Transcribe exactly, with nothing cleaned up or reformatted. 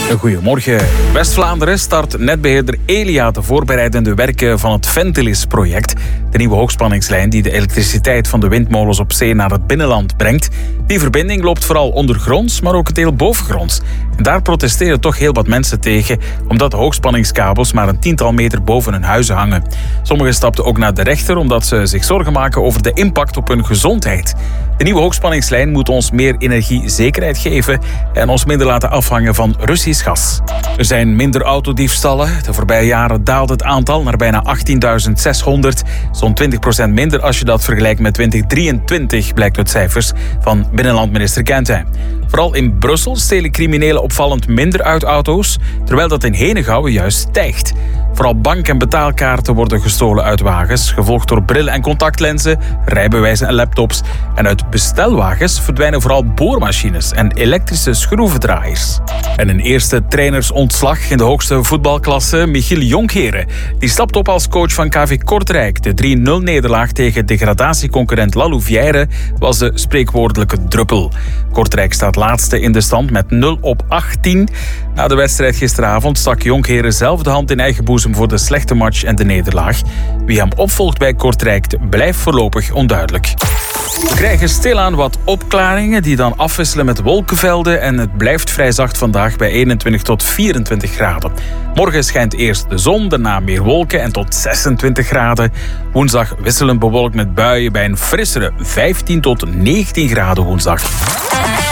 Goedemorgen. West-Vlaanderen start netbeheerder Elia de voorbereidende werken van het Ventilis-project. De nieuwe hoogspanningslijn die de elektriciteit van de windmolens op zee naar het binnenland brengt. Die verbinding loopt vooral ondergronds, maar ook het deel bovengronds. En daar protesteren toch heel wat mensen tegen, omdat de hoogspanningskabels maar een tiental meter boven hun huizen hangen. Sommigen stapten ook naar de rechter omdat ze zich zorgen maken over de impact op hun gezondheid. De nieuwe hoogspanningslijn moet ons meer energiezekerheid geven en ons minder laten afhangen van Russisch gas. Er zijn minder autodiefstallen. De voorbije jaren daalde het aantal naar bijna achttienduizend zeshonderd. Zo'n twintig procent minder als je dat vergelijkt met twintig drieëntwintig, blijkt uit cijfers van binnenlandminister Kentijn. Vooral in Brussel stelen criminelen opvallend minder uit auto's, terwijl dat in Henegouwen juist stijgt. Vooral bank- en betaalkaarten worden gestolen uit wagens, gevolgd door brillen en contactlenzen, rijbewijzen en laptops. En uit bestelwagens verdwijnen vooral boormachines en elektrische schroevendraaiers. En een eerste trainersontslag in de hoogste voetbalklasse, Michiel Jonkheren. Die stapt op als coach van K V Kortrijk. De drie nul nederlaag tegen degradatieconcurrent La Louvière was de spreekwoordelijke druppel. Kortrijk staat laatste in de stand met nul op achttien. Na de wedstrijd gisteravond stak Jonkheren zelf de hand in eigen boezem voor de slechte match en de nederlaag. Wie hem opvolgt bij Kortrijk blijft voorlopig onduidelijk. We krijgen stilaan wat opklaringen die dan afwisselen met wolkenvelden en het blijft vrij zacht vandaag bij eenentwintig tot vierentwintig graden. Morgen schijnt eerst de zon, daarna meer wolken en tot zesentwintig graden. Woensdag wisselend bewolkt met buien bij een frissere vijftien tot negentien graden woensdag.